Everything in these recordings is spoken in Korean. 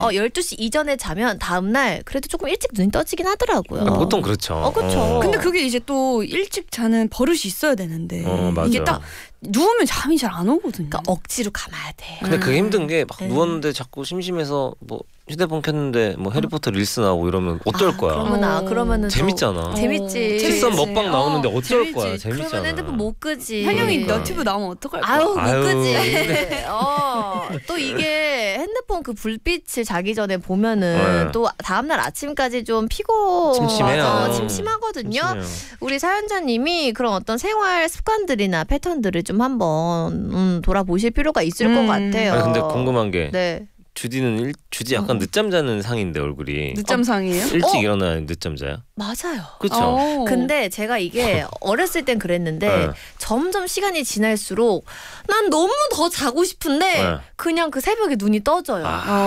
12시 이전에 자면 다음날 그래도 조금 일찍 눈이 떠지긴 하더라고요. 보통 그렇죠. 그렇죠. 근데 그게 이제 또 일찍 자는 버릇이 있어야 되는데 맞아. 이게 딱 누우면 잠이 잘 안 오거든요. 그러니까 억지로 감아야 돼. 근데 그게 힘든 게 막 누웠는데 자꾸 심심해서 뭐 휴대폰 켰는데 뭐 해리포터 릴스 나오고 이러면 어쩔 거야. 그러면은 재밌잖아. 재밌지. 실선 먹방 나오는데 어쩔 재밌지. 거야. 재밌잖아. 그러면 핸드폰 못 끄지. 현영이 너튜브 나오면 어떡할 거야? 아유 못 아유. 끄지. 또 이게 핸드폰 그 불빛을 자기 전에 보면은 또 다음날 아침까지 좀 침침해요. 침침하거든요. 심심해요. 우리 사연자님이 그런 어떤 생활 습관들이나 패턴들을 좀 한번 돌아보실 필요가 있을 것 같아요. 아니, 근데 궁금한 게 네. 주디 약간 늦잠 자는 상인데 얼굴이 늦잠상이에요? 일찍 일어나야 늦잠 자요? 맞아요. 그렇죠. 근데 제가 이게 어렸을 땐 그랬는데 네. 점점 시간이 지날수록 난 너무 더 자고 싶은데 네. 그냥 그 새벽에 눈이 떠져요.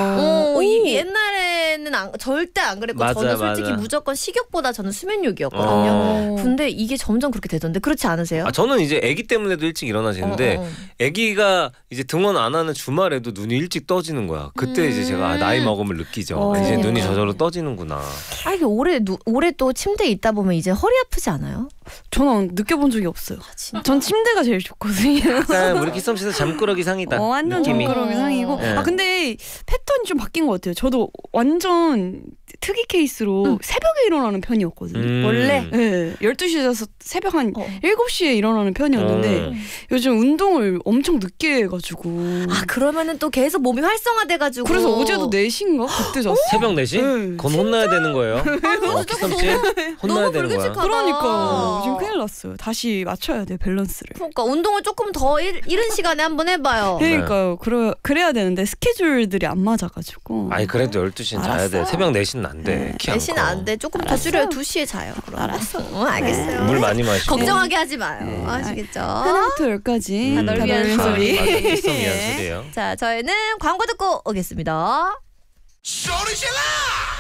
이 옛날에는 절대 안 그랬고 맞아, 저는 솔직히 맞아. 무조건 식욕보다 저는 수면욕이었거든요. 근데 이게 점점 그렇게 되던데 그렇지 않으세요? 저는 이제 아기 때문에도 일찍 일어나지는데 아기가 이제 등원 안 하는 주말에도 눈이 일찍 떠지는 거야. 그때 이제 제가 나이 먹음을 느끼죠. 이제 눈이 저절로 떠지는구나. 이게 오래 또 침대에 있다 보면 이제 허리 아프지 않아요? 저는 느껴본 적이 없어요. 전 침대가 제일 좋거든요. 약간 우리 키썸 씨도 잠꾸러기 상이다. 완전 느낌이. 잠꾸러기 상이고. 네. 근데 패턴이 좀 바뀐 것 같아요. 저도 완전 특이 케이스로 새벽에 일어나는 편이었거든요. 원래? 네, 12시에 자서 새벽 한 7시에 일어나는 편이었는데 요즘 운동을 엄청 늦게 해가지고 그러면은 또 계속 몸이 활성화돼가지고 그래서 어제도 4시인가? 그때 잤어요. 새벽 4시? 네. 그건 혼나야 되는 거예요. 키썸 씨 혼나야 되는 거야. 그러니까 지금 큰일 났어요. 다시 맞춰야 돼 밸런스를. 그러니까 운동을 조금 더 이른 시간에 한번 해봐요. 그러니까요. 그래야 되는데 스케줄들이 안 맞아가지고. 그래도 12시는 자야 돼. 새벽 4시는 안 돼. 키 안 커. 4시는 안 돼. 조금 더 줄여요. 2시에 자요. 그럼. 알았어. 알겠어요. 물 많이 마시고. 걱정하게 하지 마요. 아시겠죠? 하나부터 10까지. 널 다 위한 넓은 소리. 키썸 위한 소리예요. 자, 저희는 광고 듣고 오겠습니다. 소리 질러!